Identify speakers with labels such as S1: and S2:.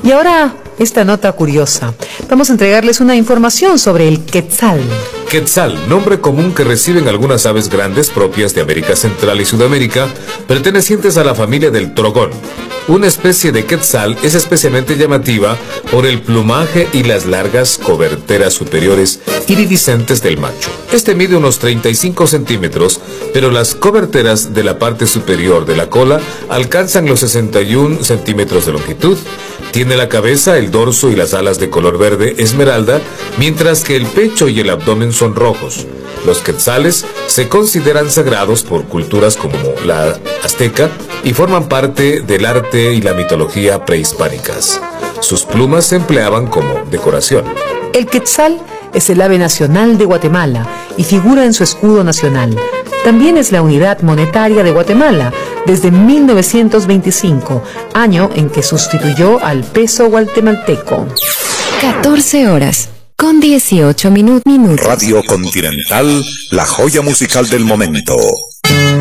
S1: Y ahora, esta nota curiosa. Vamos a entregarles una información sobre el quetzal.
S2: Quetzal, nombre común que reciben algunas aves grandes propias de América Central y Sudamérica, pertenecientes a la familia del trogón. Una especie de quetzal es especialmente llamativa por el plumaje y las largas coberteras superiores iridiscentes del macho. Este mide unos 35 centímetros, pero las coberteras de la parte superior de la cola alcanzan los 61 centímetros de longitud. Tiene la cabeza, el dorso y las alas de color verde esmeralda, mientras que el pecho y el abdomen son rojos. Los quetzales se consideran sagrados por culturas como la azteca y forman parte del arte y la mitología prehispánicas. Sus plumas se empleaban como decoración.
S1: El quetzal es el ave nacional de Guatemala y figura en su escudo nacional. También es la unidad monetaria de Guatemala desde 1925, año en que sustituyó al peso guatemalteco.
S3: 14 horas con 18 minutos.
S4: Radio Continental, la joya musical del momento.